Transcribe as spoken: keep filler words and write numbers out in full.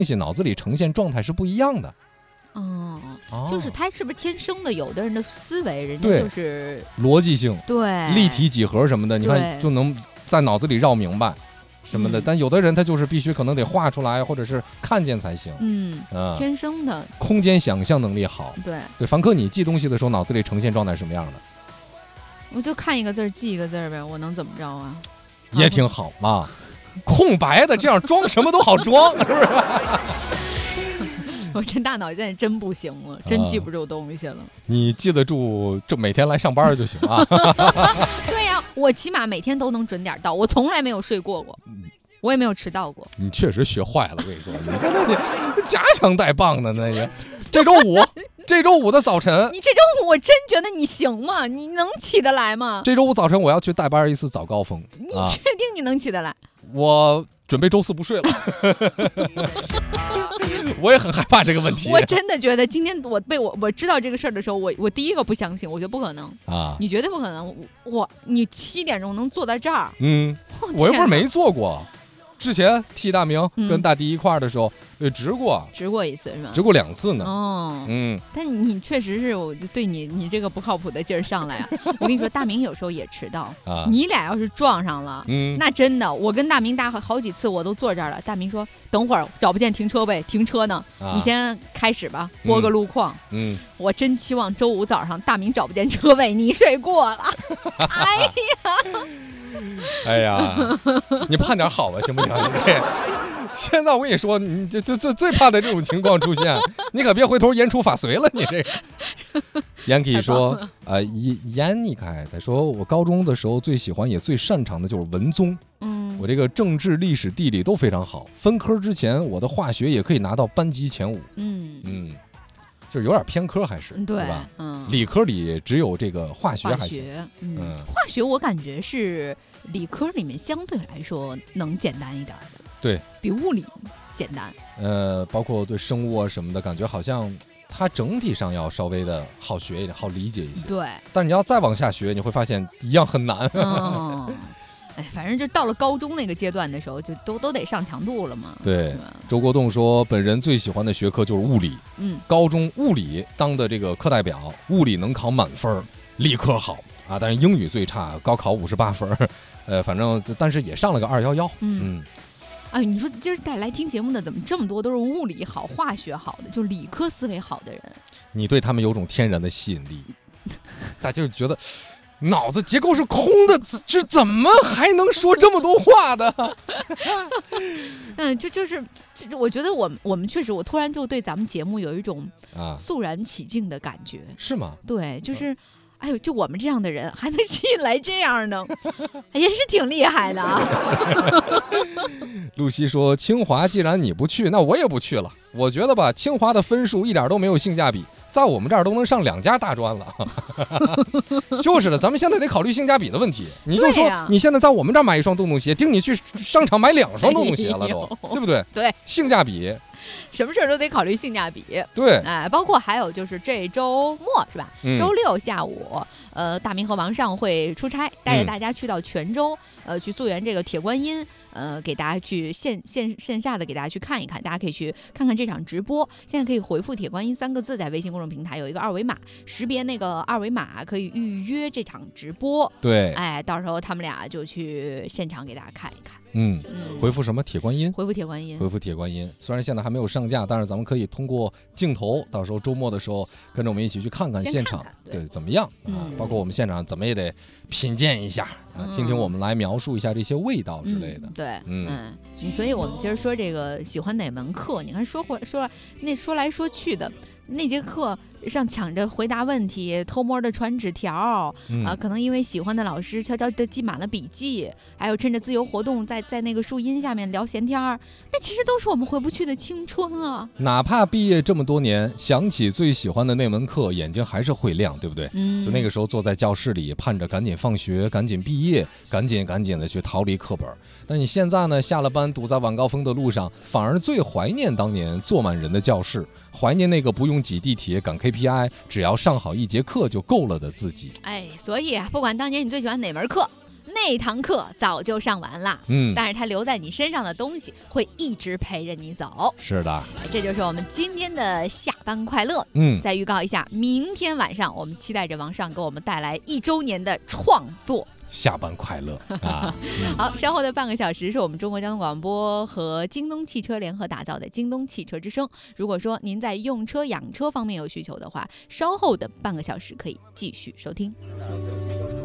西脑子里呈现状态是不一样的。 哦， 哦就是他是不是天生的？有的人的思维，人家就是逻辑性， 对立体几何什么的，你看对就能在脑子里绕明白什么的。 嗯但有的人他就是必须可能得画出来，或者是看见才行。 嗯， 嗯， 天生的， 空间想象能力好。 对， 对，凡客，你记东西的时候，脑子里呈现状态是什么样的？ 我就看一个字儿记一个字儿呗，我能怎么着啊？ 也挺好嘛，空白的这样装什么都好装，是不是？ 我这大脑现在真不行了，真记不住东西了。 你记得住，就每天来上班就行啊。 对呀、我起码每天都能准点到，我从来没有睡过过，我也没有迟到过。 你确实学坏了，我跟你说，你现在你夹枪带棒的那个。这周五，这周五的早晨， 你这周五我真觉得你行吗？你能起得来吗？ 这周五早晨我要去带班一次早高峰。 你啊， 确定你能起得来？ 我准备周四不睡了。我也很害怕这个问题。 我真的觉得今天我被我我知道这个事儿的时候，我我第一个不相信，我觉得不可能啊， 你绝对不可能。我你七点钟能坐在这儿？ 嗯，我又不是没做过。之前替大明跟大迪一块儿的时候，呃、嗯，值过， 值过一次是吧？ 值过两次呢。 哦， 嗯， 但你确实是，我对你你这个不靠谱的劲儿上来啊！我跟你说，大明有时候也迟到啊。你俩要是撞上了，嗯，那真的，我跟大明打好几次，我都坐这儿了。大明说：“等会儿找不见停车位，停车呢，啊、你先开始吧，过个路况。”嗯，我真期望周五早上大明找不见车位，你睡过了。哎呀！ 哎呀，你盼点好吧，行不行？现在我跟你说，你这这这最怕的这种情况出现，你可别回头言出法随了。你这个，严可以说，呃，严你开，他说我高中的时候最喜欢也最擅长的就是文综，嗯，我这个政治、历史、地理都非常好。分科之前，我的化学也可以拿到班级前五，嗯嗯。就是有点偏科，还是对, 对吧？ 嗯， 理科里只有这个化学还行。 嗯，嗯化学我感觉是理科里面相对来说能简单一点的， 对， 比物理简单。 呃，包括对生物啊什么的，感觉好像它整体上要稍微的好学一点，好理解一些。 对， 但你要再往下学，你会发现一样很难。 嗯哎，反正就到了高中那个阶段的时候，就都都得上强度了嘛。 对，周国栋说，本人最喜欢的学科就是物理。嗯，高中物理当的这个课代表，物理能考满分，理科好啊，但是英语最差，高考五十八分。呃，反正但是也上了个二幺幺。嗯， 哎，你说今儿带来听节目的怎么这么多都是物理好、化学好的，就理科思维好的人？你对他们有种天然的吸引力，大家就觉得。脑子结构是空的，这怎么还能说这么多话的？ 嗯，这就是，这我觉得我我们确实，我突然就对咱们节目有一种肃然起敬的感觉。 啊、是吗？ 对，就是，哎呦，就我们这样的人还能吸引来这样的，也是挺厉害的啊。 露西说：“清华既然你不去，那我也不去了。我觉得吧，清华的分数一点都没有性价比。”在我们这儿都能上两家大专了，就是的，咱们现在得考虑性价比的问题。你就说，你现在在我们这儿买一双洞洞鞋，顶你去商场买两双洞洞鞋了都，对不对？ 对， 性价比， 什么事儿都得考虑性价比。 对， 哎，包括还有就是这周末是吧？嗯、周六下午，呃，大明和王上会出差，带着大家去到泉州，呃，去溯源这个铁观音，呃，给大家去线线线下的给大家去看一看，大家可以去看看这场直播。现在可以回复铁观音三个字，在微信公众平台有一个二维码，识别那个二维码可以预约这场直播。 对， 哎，到时候他们俩就去现场给大家看一看。 嗯, 嗯，回复什么铁观音？ 回复铁观音， 回复铁观音。虽然现在还没有上架，但是咱们可以通过镜头，到时候周末的时候跟着我们一起去看看现场， 看看 对, 对怎么样啊、 嗯？ 包括我们现场怎么也得品鉴一下啊、嗯，听听我们来描述一下这些味道之类的。 嗯、对， 嗯嗯，所以我们今儿说这个喜欢哪门课？你看说回说那说来说去的那节课。上抢着回答问题，偷摸的传纸条、嗯、啊，可能因为喜欢的老师悄悄的记满了笔记，还有趁着自由活动在在那个树荫下面聊闲天儿，那其实都是我们回不去的青春啊！ 哪怕毕业这么多年，想起最喜欢的那门课，眼睛还是会亮，对不对？嗯，就那个时候坐在教室里，盼着赶紧放学，赶紧毕业，赶紧赶紧的去逃离课本。但你现在呢，下了班堵在晚高峰的路上，反而最怀念当年坐满人的教室，怀念那个不用挤地铁赶 K P I， 只要上好一节课就够了的自己。 哎，所以啊，不管当年你最喜欢哪门课， 那堂课早就上完了，嗯，但是它留在你身上的东西会一直陪着你走。 是的， 这就是我们今天的下班快乐。嗯，再预告一下，明天晚上我们期待着王上给我们带来一周年的创作。 下班快乐啊！ 好，稍后的半个小时是我们中国交通广播和京东汽车联合打造的京东汽车之声。如果说您在用车养车方面有需求的话，稍后的半个小时可以继续收听。